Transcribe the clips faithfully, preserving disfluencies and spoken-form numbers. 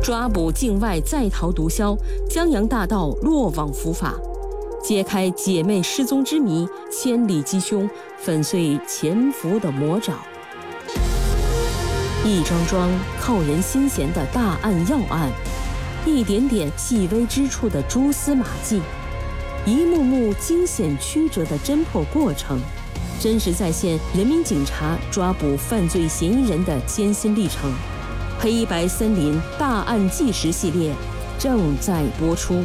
抓捕境外在逃毒枭，江洋大盗落网伏法，揭开姐妹失踪之谜，千里缉凶，粉碎潜伏的魔爪。一桩桩扣人心弦的大案要案，一点点细微之处的蛛丝马迹，一幕幕惊险曲折的侦破过程，真实再现人民警察抓捕犯罪嫌疑人的艰辛历程。黑白森林大案纪实系列正在播出。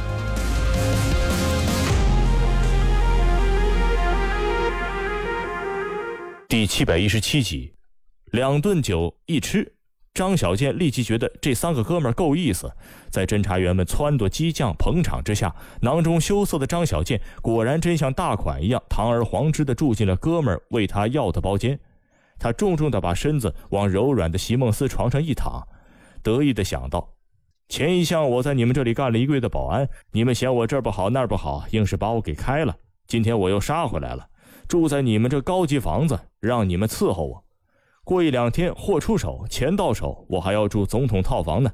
第七百一十七集，两顿酒一吃，张小健立即觉得这三个哥们儿够意思。在侦查员们撺掇激将捧场之下，囊中羞涩的张小健果然真像大款一样堂而皇之地住进了哥们儿为他要的包间。他重重地把身子往柔软的席梦思床上一躺，得意地想到，前一项我在你们这里干了一个月的保安，你们嫌我这儿不好那儿不好，硬是把我给开了。今天我又杀回来了，住在你们这高级房子，让你们伺候我。过一两天货出手，钱到手，我还要住总统套房呢。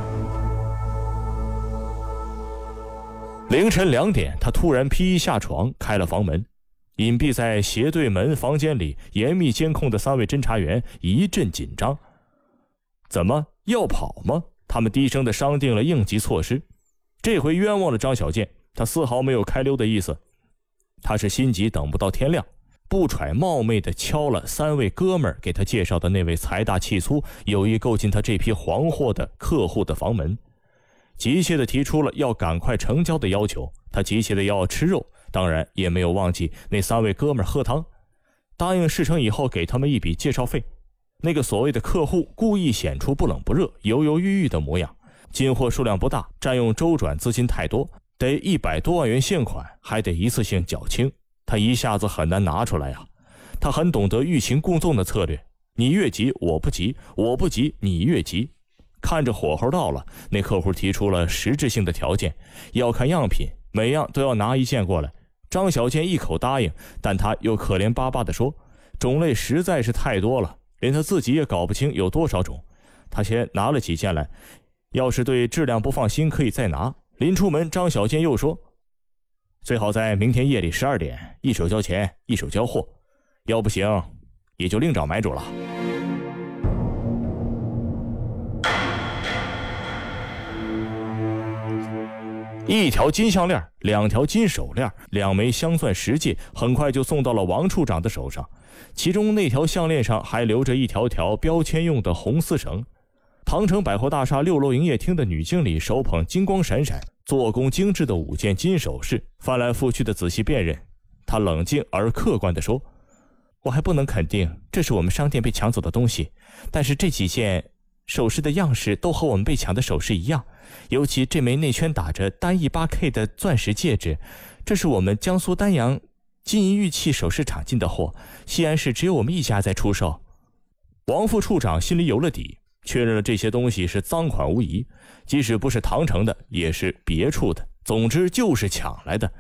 凌晨两点，他突然披衣下床，开了房门。隐蔽在斜对门房间里严密监控的三位侦查员一阵紧张。怎么要跑吗？他们低声地商定了应急措施。这回冤枉了张小健，他丝毫没有开溜的意思。他是心急等不到天亮，不揣冒昧地敲了三位哥们儿给他介绍的那位财大气粗、有意购进他这批黄货的客户的房门，急切地提出了要赶快成交的要求。他急切地要吃肉，当然也没有忘记那三位哥们儿喝汤，答应事成以后给他们一笔介绍费。那个所谓的客户故意显出不冷不热、犹犹豫豫的模样，进货数量不大，占用周转资金太多，得一百多万元现款，还得一次性缴清，他一下子很难拿出来啊。他很懂得欲擒故纵的策略，你越急我不急，我不急你越急。看着火候到了，那客户提出了实质性的条件，要看样品，每样都要拿一件过来。张小健一口答应，但他又可怜巴巴地说，种类实在是太多了，连他自己也搞不清有多少种。他先拿了几件来，要是对质量不放心可以再拿。临出门，张小健又说，最好在明天夜里十二点一手交钱一手交货，要不行也就另找买主了。一条金项链，两条金手链，两枚镶钻石戒，很快就送到了王处长的手上。其中那条项链上还留着一条条标签用的红丝绳。唐城百货大厦六楼营业厅的女经理手捧金光闪闪、做工精致的五件金首饰，翻来覆去的仔细辨认。她冷静而客观地说，我还不能肯定这是我们商店被抢走的东西，但是这几件首饰的样式都和我们被抢的首饰一样，尤其这枚内圈打着单一 八 K 的钻石戒指，这是我们江苏丹阳金银玉器首饰厂进的货，西安市只有我们一家在出售。王副处长心里有了底，确认了这些东西是赃款无疑，即使不是唐城的也是别处的，总之就是抢来的。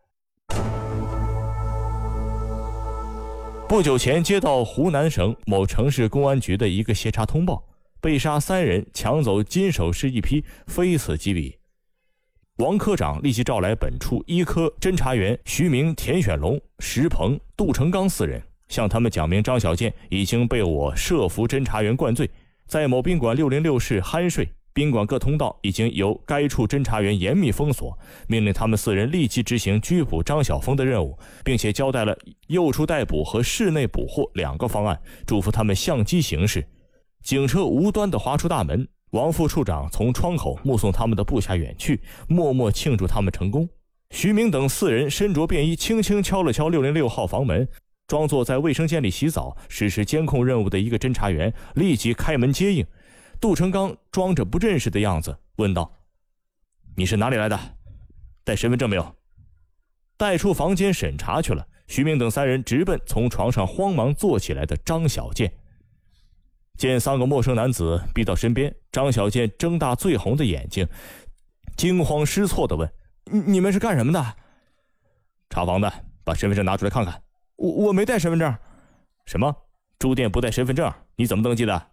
不久前接到湖南省某城市公安局的一个协查通报，被杀三人，抢走金首饰一批，非此即彼。王科长立即召来本处一科侦查员徐明、田选龙、石鹏、杜成刚四人，向他们讲明张小健已经被我设伏侦查员灌罪，在某宾馆六零六室酣睡，宾馆各通道已经由该处侦查员严密封锁，命令他们四人立即执行拘捕张晓峰的任务，并且交代了诱出逮捕和室内捕获两个方案，嘱咐他们相机行事。警车无端地滑出大门，王副处长从窗口目送他们的部下远去，默默庆祝他们成功。徐明等四人身着便衣，轻轻敲了敲六零六号房门，装作在卫生间里洗澡实施监控任务的一个侦查员立即开门接应。杜成刚装着不认识的样子问道，你是哪里来的？带身份证没有？带出房间审查去了。徐明等三人直奔从床上慌忙坐起来的张小健。见三个陌生男子逼到身边，张小健睁大醉红的眼睛，惊慌失措地问，你们是干什么的？查房的，把身份证拿出来看看。我我没带身份证。什么？住店不带身份证，你怎么登记的？